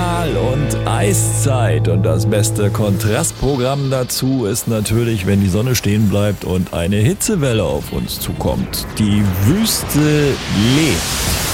Stahl- und Eiszeit. Und das beste Kontrastprogramm dazu ist natürlich, wenn die Sonne stehen bleibt und eine Hitzewelle auf uns zukommt. Die Wüste lebt.